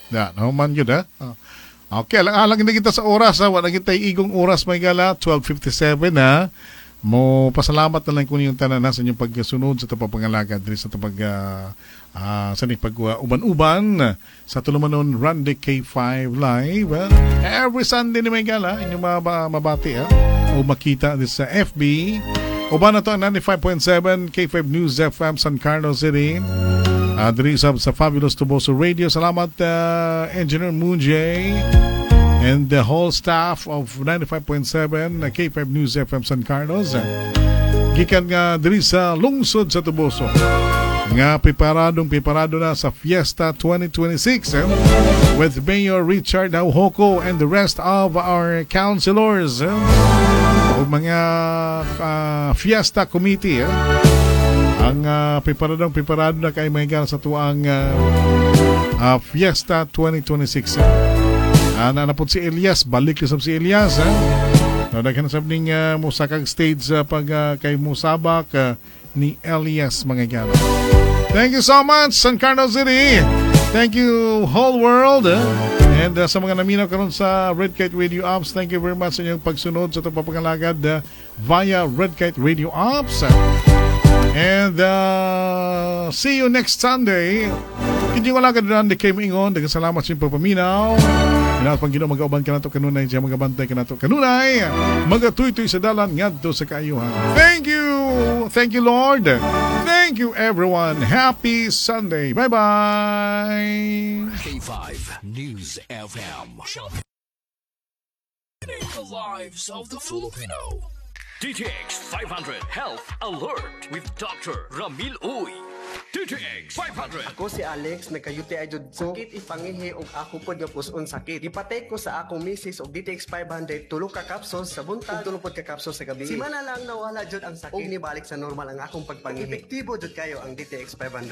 Na, no man yun, ha? Okay, alang hindi kita sa oras, ha? Wala kita igong oras, may gala, 12:57, ha? Mo pasalamat na lang ko yung tanan na sa inyong pagsunod sa tapapangalaga diri sa tapag sa uban-uban sa tulumanon Run the K5 Live every Sunday ni may gala inyong mabati o makita din sa FB uban na to ang 95.7 K5 News FM San Carlos City diri sa Fabulous Tuboso Radio. Salamat Engineer Moonjay and the whole staff of 95.7 K5 News FM San Carlos. Gikan nga diri sa lungsod sa Tuboso. Nga piparado na sa Fiesta 2026 with Mayor Richard Aujoco and the rest of our councilors o mga Fiesta Committee. Ang piparado na kay mga sa tuang Fiesta 2026. Nanapot si Elias, balik lisab si Elias. Naghanap sabing musakag stage pag kay musabak ni Elias mga gala. Thank you so much, San Carlos City. Thank you, whole world. And sa mga naminaw karon sa Red Kite Radio Apps, thank you very much sa inyong pagsunod sa itong papangalagad via Red Kite Radio Apps. And see you next Sunday. Hindi ko lang kadaan di kayo maingon. Dagang salamat sa inyong pagpaminaw. Inaot pang ginoo mag-auban ka na ito kanunay. Diyan magabantay ka na ito kanunay. Magatuy-tuy sa dalan ngadto sa kaayuhan. Thank you. Thank you, Lord. Thank you, everyone. Happy Sunday. Bye-bye. K5 News FM. The lives of the Filipino. DTX 500 Health Alert with Dr. Ramil Uy. DTX 500. Ako si Alex, nagkayuti ay jud ko. Sakit ipangihi og ako pod nga puson sakit. Ipatay ko sa akong misis og DTX 500 tulong ka capsules sa buntag, tulong pod ka capsules sa gabi. Si mana lang nawala jud ang sakit og nibalik sa normal ang akong pagpangihi. Epektibo jud kayo ang DTX 500.